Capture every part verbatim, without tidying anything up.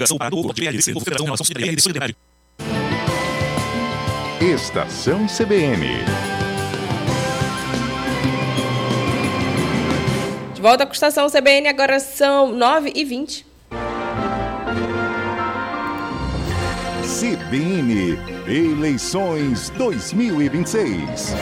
Estação C B N. De volta com a Estação C B N, agora são nove e vinte. C B N Eleições dois mil e vinte e seis.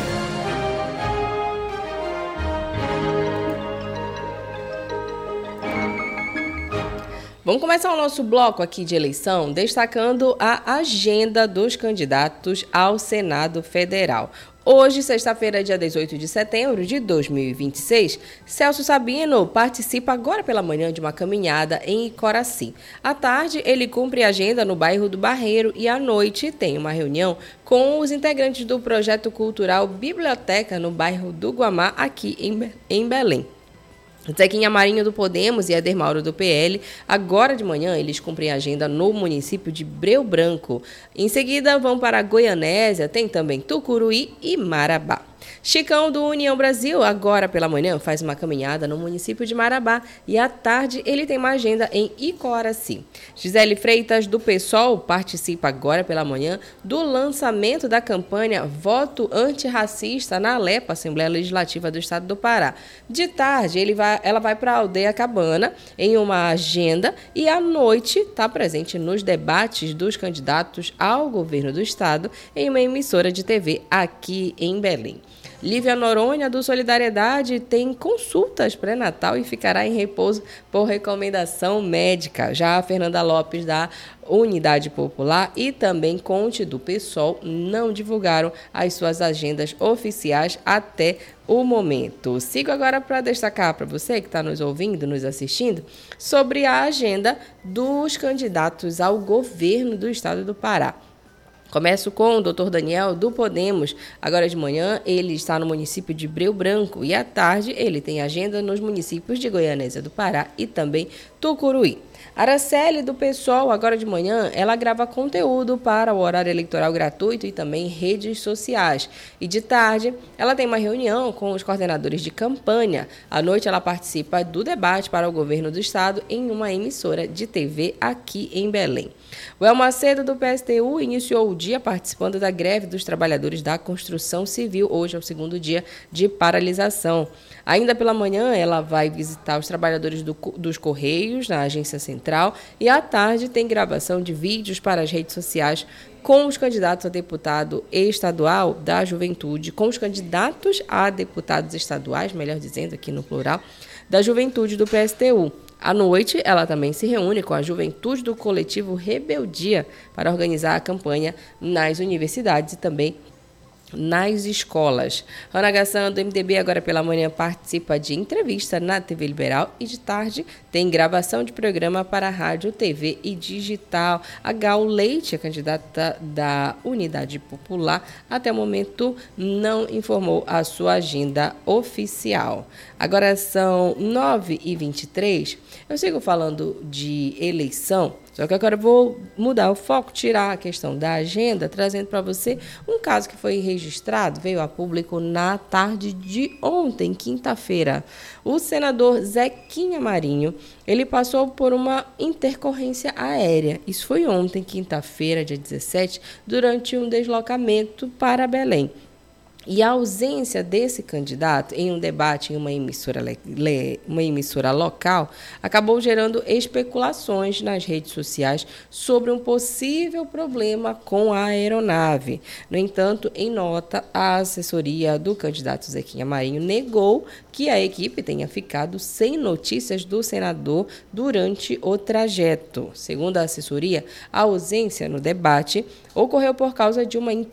Vamos começar o nosso bloco aqui de eleição destacando a agenda dos candidatos ao Senado Federal. Hoje, sexta-feira, dia dezoito de setembro de dois mil e vinte e seis, Celso Sabino participa agora pela manhã de uma caminhada em Icoraci. À tarde, ele cumpre a agenda no bairro do Barreiro e à noite tem uma reunião com os integrantes do projeto cultural Biblioteca no bairro do Guamá, aqui em Belém. Zequinha Marinho do Podemos e Éder Mauro do P L, agora de manhã eles cumprem a agenda no município de Breu Branco. Em seguida vão para Goianésia, tem também Tucuruí e Marabá. Chicão do União Brasil, agora pela manhã, faz uma caminhada no município de Marabá e à tarde ele tem uma agenda em Icoraci. Gisele Freitas do PSOL participa agora pela manhã do lançamento da campanha Voto Antirracista na Alepa, Assembleia Legislativa do Estado do Pará. De tarde, ele vai, ela vai para a Aldeia Cabana em uma agenda e à noite está presente nos debates dos candidatos ao governo do Estado em uma emissora de T V aqui em Belém. Lívia Noronha, do Solidariedade, tem consultas pré-natal e ficará em repouso por recomendação médica. Já a Fernanda Lopes, da Unidade Popular, e também Conte, do PSOL, não divulgaram as suas agendas oficiais até o momento. Sigo agora para destacar para você que está nos ouvindo, nos assistindo, sobre a agenda dos candidatos ao governo do Estado do Pará. Começo com o doutor Daniel do Podemos. Agora de manhã ele está no município de Breu Branco e à tarde ele tem agenda nos municípios de Goianésia do Pará e também Tucuruí. Araceli do PSOL, agora de manhã, ela grava conteúdo para o horário eleitoral gratuito e também redes sociais. E de tarde, ela tem uma reunião com os coordenadores de campanha. À noite, ela participa do debate para o governo do estado em uma emissora de T V aqui em Belém. O El Macedo do P S T U iniciou o dia participando da greve dos trabalhadores da construção civil. Hoje é o segundo dia de paralisação. Ainda pela manhã, ela vai visitar os trabalhadores do, dos Correios na agência central e à tarde tem gravação de vídeos para as redes sociais com os candidatos a deputado estadual da Juventude, com os candidatos a deputados estaduais, melhor dizendo aqui no plural, da Juventude do P S T U. À noite, ela também se reúne com a juventude do coletivo Rebeldia para organizar a campanha nas universidades e também nas escolas. Ana Gassan, do M D B, agora pela manhã participa de entrevista na T V Liberal e de tarde tem gravação de programa para a rádio, T V e digital. A Gal Leite, a candidata da Unidade Popular, até o momento não informou a sua agenda oficial. Agora são nove e vinte e três. Eu sigo falando de eleição, só que agora eu vou mudar o foco, tirar a questão da agenda, trazendo para você um caso que foi registrado, veio a público na tarde de ontem, quinta-feira. O senador Zequinha Marinho, ele passou por uma intercorrência aérea. Isso foi ontem, quinta-feira, dia dezessete, durante um deslocamento para Belém. E a ausência desse candidato em um debate em uma emissora, uma emissora local acabou gerando especulações nas redes sociais sobre um possível problema com a aeronave. No entanto, em nota, a assessoria do candidato Zequinha Marinho negou que a equipe tenha ficado sem notícias do senador durante o trajeto. Segundo a assessoria, a ausência no debate ocorreu por causa de uma